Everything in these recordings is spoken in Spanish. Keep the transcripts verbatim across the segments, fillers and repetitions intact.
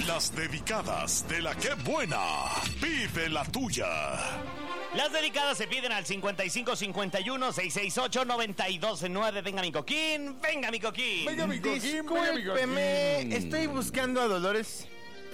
Las dedicadas de la que buena. Pide la tuya. Las dedicadas se piden al cincuenta y cinco cincuenta y uno seiscientos sesenta y ocho noventa y dos nueve. Venga, mi coquín. Venga, mi coquín. Venga, mi coquín. Discúlpeme, estoy buscando a Dolores.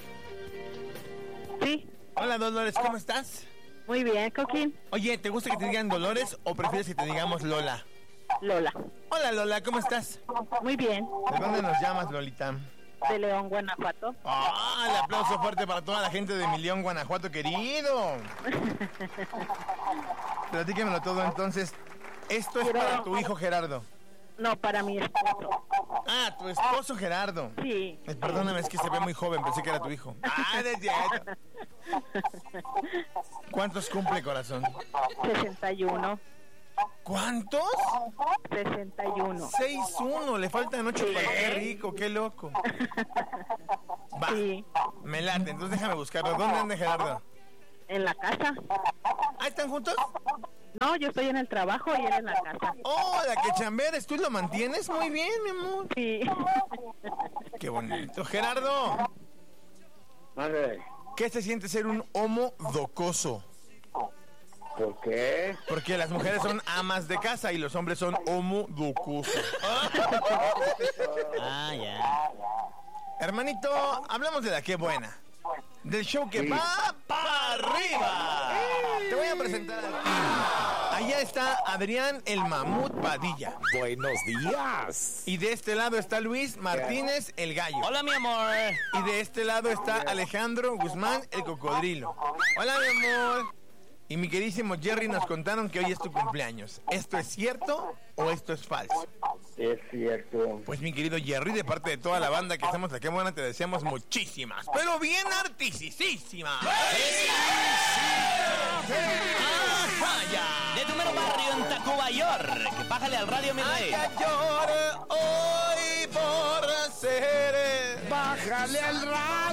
Sí. Hola, Dolores, ¿cómo estás? Muy bien, Coquín. Oye, ¿te gusta que te digan Dolores o prefieres que te digamos Lola? Lola. Hola, Lola, ¿cómo estás? Muy bien. ¿De dónde nos llamas, Lolita? De León, Guanajuato. ¡Ah! El aplauso fuerte para toda la gente de mi León, Guanajuato, querido. Platíquemelo todo, entonces. Esto es Quiero... para tu hijo Gerardo. No, para mi esposo. Ah, tu esposo Gerardo. Sí. Eh, perdóname, es que se ve muy joven, pensé que era tu hijo. Ah, de cierto. ¿Cuántos cumple, corazón? sesenta y uno. ¿Cuántos? sesenta y uno. seis uno, le faltan ocho. Para qué rico, qué loco. Va, Sí. me late, entonces déjame buscarlo. ¿Dónde anda Gerardo? En la casa. ¿Ah, están juntos? No, yo estoy en el trabajo y él en la casa. Oh, la que chamberes, ¿tú lo mantienes? Muy bien, mi amor. Sí. Qué bonito. Gerardo, Madre, ¿qué se siente ser un homo docoso? ¿por qué? Porque las mujeres son amas de casa y los hombres son homo docosos. Ah, ya. Hermanito, hablamos de la que buena. Del show que Sí. va para arriba. Te voy a presentar a ti. Allá está Adrián el Mamut Padilla. Buenos días. Y de este lado está Luis Martínez el Gallo. Hola, mi amor. Y de este lado está Alejandro Guzmán el Cocodrilo. Hola, mi amor. Y mi queridísimo Jerry nos contaron que hoy es tu cumpleaños. ¿Esto es cierto o esto es falso? Es cierto. Pues mi querido Jerry, de parte de toda la banda que estamos aquí, buena, te deseamos muchísimas, pero bien artisísimas. De tu mero barrio en Tacubayor. Que bájale al radio, mi rey. Lloro hoy por ser. Bájale al radio.